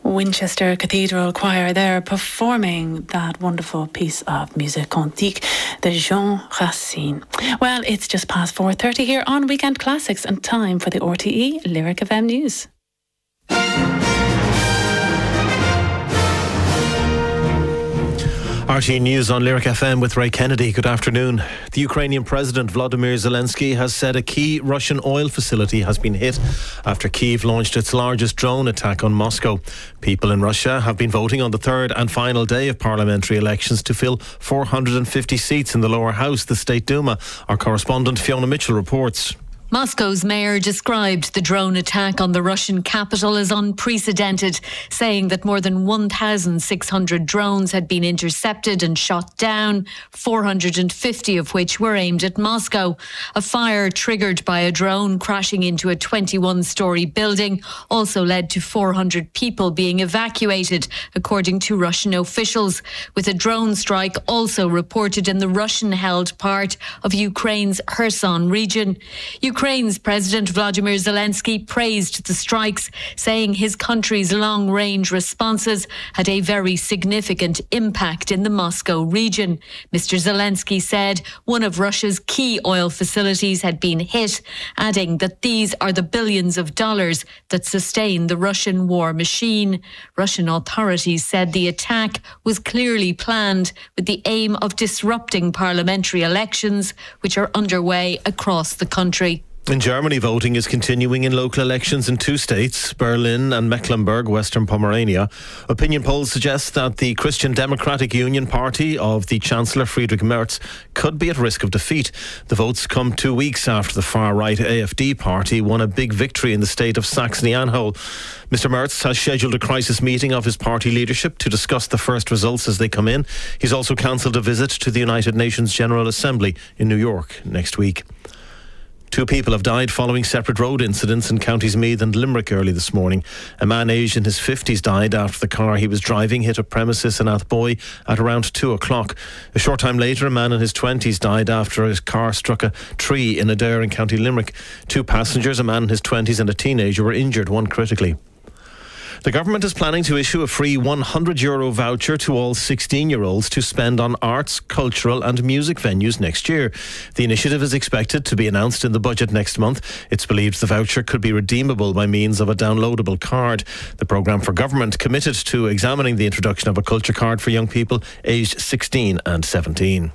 Winchester Cathedral Choir there performing that wonderful piece of musique antique, the Jean Racine. Well, it's just past 4:30 here on Weekend Classics and time for the RTE Lyric FM News. RTE News on Lyric FM with Ray Kennedy. Good afternoon. The Ukrainian President Volodymyr Zelensky has said a key Russian oil facility has been hit after Kyiv launched its largest drone attack on Moscow. People in Russia have been voting on the third and final day of parliamentary elections to fill 450 seats in the lower house, the State Duma. Our correspondent Fiona Mitchell reports. Moscow's mayor described the drone attack on the Russian capital as unprecedented, saying that more than 1,600 drones had been intercepted and shot down, 450 of which were aimed at Moscow. A fire triggered by a drone crashing into a 21-storey building also led to 400 people being evacuated, according to Russian officials, with a drone strike also reported in the Russian-held part of Ukraine's Kherson region. Ukraine's President Volodymyr Zelensky praised the strikes, saying his country's long-range responses had a very significant impact in the Moscow region. Mr. Zelensky said one of Russia's key oil facilities had been hit, adding that these are the billions of dollars that sustain the Russian war machine. Russian authorities said the attack was clearly planned with the aim of disrupting parliamentary elections, which are underway across the country. In Germany, voting is continuing in local elections in two states, Berlin and Mecklenburg, Western Pomerania. Opinion polls suggest that the Christian Democratic Union party of the Chancellor Friedrich Merz could be at risk of defeat. The votes come 2 weeks after the far-right AfD party won a big victory in the state of Saxony-Anhalt. Mr. Merz has scheduled a crisis meeting of his party leadership to discuss the first results as they come in. He's also cancelled a visit to the United Nations General Assembly in New York next week. 2 people have died following separate road incidents in Counties Meath and Limerick early this morning. A man aged in his 50s died after the car he was driving hit a premises in Athboy at around 2 o'clock. A short time later, a man in his 20s died after his car struck a tree in Adair in County Limerick. 2 passengers, a man in his 20s and a teenager, were injured, one critically. The government is planning to issue a free €100 voucher to all 16-year-olds to spend on arts, cultural and music venues next year. The initiative is expected to be announced in the budget next month. It's believed the voucher could be redeemable by means of a downloadable card. The programme for government committed to examining the introduction of a culture card for young people aged 16 and 17.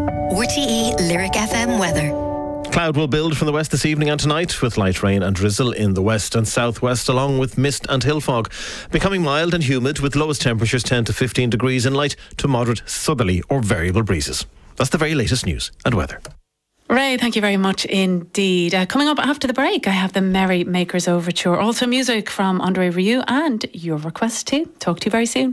RTE Lyric FM weather. Cloud will build from the west this evening and tonight, with light rain and drizzle in the west and southwest, along with mist and hill fog. Becoming mild and humid, with lowest temperatures 10 to 15 degrees and light to moderate southerly or variable breezes. That's the very latest news and weather. Ray, thank you very much indeed. Coming up after the break, I have the Merry Makers Overture. Also music from André Rieu and your request too. Talk to you very soon.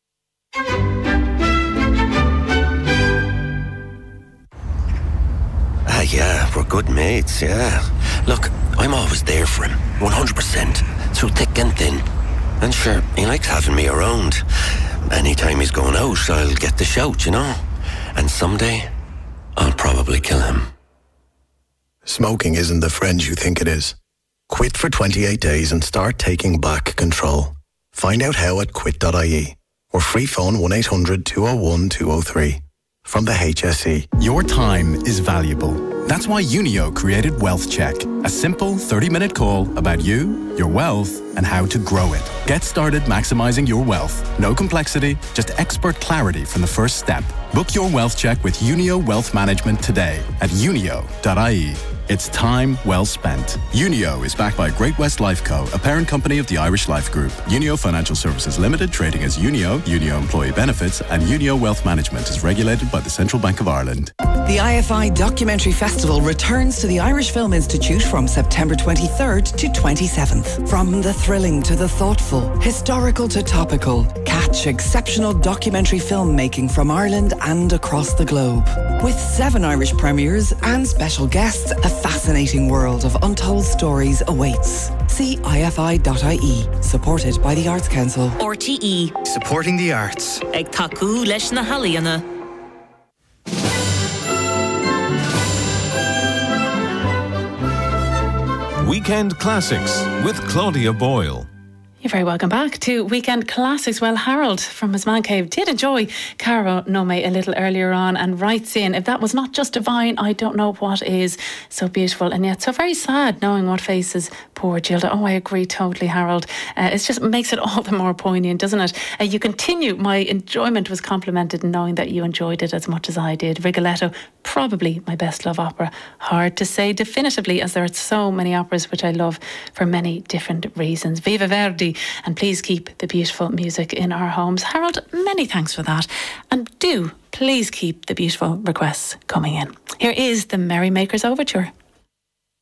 Yeah, we're good mates, yeah. Look, I'm always there for him, 100%, through thick and thin. And sure, he likes having me around. Anytime he's going out, I'll get the shout, you know. And someday, I'll probably kill him. Smoking isn't the friend you think it is. Quit for 28 days and start taking back control. Find out how at quit.ie or free phone 1800 201 203. From the HSE. Your time is valuable. That's why Unio created Wealth Check, a simple 30-minute call about you, your wealth, and how to grow it. Get started maximizing your wealth. No complexity, just expert clarity from the first step. Book your Wealth Check with Unio Wealth Management today at unio.ie. It's time well spent. Unio is backed by Great West Life Co., a parent company of the Irish Life Group. Unio Financial Services Limited, trading as Unio, Unio Employee Benefits, and Unio Wealth Management is regulated by the Central Bank of Ireland. The IFI Documentary Festival returns to the Irish Film Institute from September 23rd to 27th. From the thrilling to the thoughtful, historical to topical, catch exceptional documentary filmmaking from Ireland and across the globe. With 7 Irish premieres and special guests, a fascinating world of untold stories awaits. See ifi.ie, supported by the Arts Council. RTE. Supporting the arts. Ag taku leis na halaíona. Weekend Classics with Claudia Boyle. You're very welcome back to Weekend Classics. Well, Harold from his man cave did enjoy Caro Nome a little earlier on and writes in, if that was not just divine, I don't know what is. So beautiful and yet so very sad knowing what faces poor Gilda. Oh, I agree totally, Harold. It just makes it all the more poignant, doesn't it? You continue, my enjoyment was complimented in knowing that you enjoyed it as much as I did. Rigoletto, probably my best love opera. Hard to say definitively as there are so many operas which I love for many different reasons. Viva Verdi, and please keep the beautiful music in our homes. Harold, many thanks for that. And do please keep the beautiful requests coming in. Here is the Merrymakers Overture.